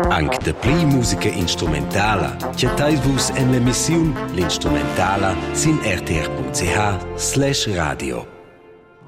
Anche de pli musica instrumentala, che taisvus en l'emissiun l'instrumentala sin rtr.ch/radio.